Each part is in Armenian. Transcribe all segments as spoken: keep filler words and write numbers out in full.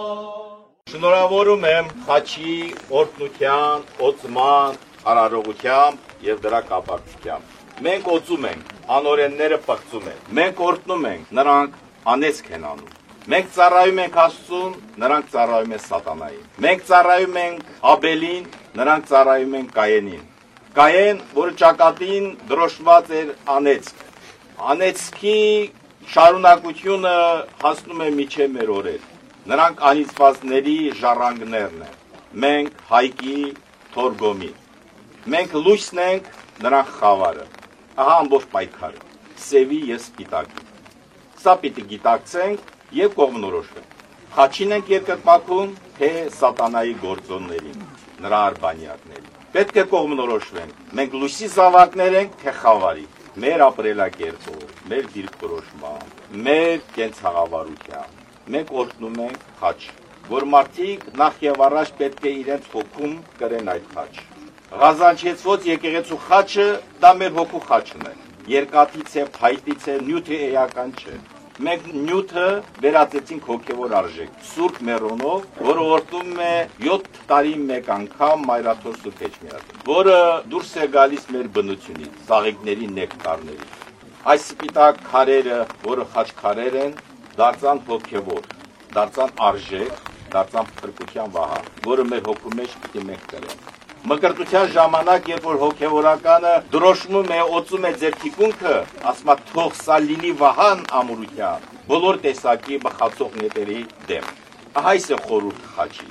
Շնորհավորում եմ խաչի օրհնության, օծման, արարողությամբ եւ դրա կապակցությամբ։ Մենք օծում ենք, անօրենները պղծում են։ Մենք օրհնում ենք, նրանք անեծք են անում։ Մենք ծառայում ենք Աստծուն, նրանք ծառայում են սատանային։ Մենք ծառայում ենք Աբելին, նրանք ծառայում են Կայենին։ Կայեն, որը ճակատին դրոշված էր անեծք։ Անեծքի շարունակությունը հասնում է մինչև մեր օրեր։ Նրանք անիծվածների ժառանգներն են։ Մենք Հայկի Թորգոմի։ Մենք լույսն ենք, նրանք խավարը։ Ահա ամբողջ պայքարը։ Սևի եւ սպիտակի։ Սա պիտի գիտակցենք եւ կողմնորոշվենք։ Խաչին ենք երկրպագում, թե սատանայի գործոններին, նրա արբանյակներին։ Պետք է կողմնորոշվենք։ Մենք լույսի զավակներ ենք, թե խավարի։ Մեր ապրելակերպով, մեր դիրքորոշմամբ, մեր կենցաղավարությամբ մենք օրհնում ենք խաչ, որ մարդիկ նախ եւ առաջ պետք է իրենց հոգում կրեն այդ խաչը։ Ղազանչեցված եկեղեցու խաչը դա մեր հոգու խաչն է։ Երկաթից է, փայտից է, նյութը էական չէ։ Մենք նյութը վերածեցինք հոգևոր արժեք, Սուրբ Մերոնով, որը օրհնում է յոթ տարի մեկ անգամ Մայրաթոր Սուրբ Էջմիածին, որը դուրս է գալիս մեր բնությունից, ծաղիկների նեկտարներից։ Այս սպիտակ քարերը, որը խաչքարեր են, դարձան հոգևոր, դարձան արժեք, դարձան փրկության վահան, որը մեր հոգու մեջ պիտի մենք կրենք։ Մկրտության ժամանակ, երբ որ հոգևորականը դրոշմում է, օծում է ձեր թիկունքը, ասում է թող սա լինի վահան ամուրության, բոլոր տեսակի բխացող նետերի դեմ։ Ահա այս է խորհուրդ խաչի։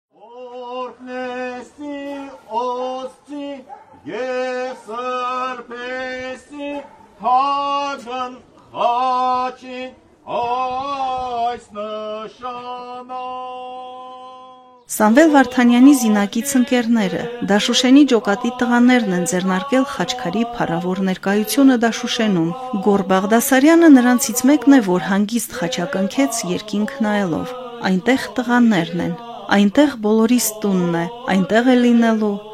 Օրհնեսի, օծի եւ սրբեսի հագն խաչի այս նշանա։ Սամվել Վարդանյանի զինակից ընկերները, Դաշուշենի ջոկատի տղաներն են ձեռնարկել խաչքարի փառավոր ներկայությունը Դաշուշենում։ Գոր Բաղդասարյանը նրանցից մեկն է, որ հանգիստ խաչակնքեց երկինք նայելով։ Այնտեղ տղաներն են, այնտեղ բոլորիս տունն է, այնտեղ է լինելու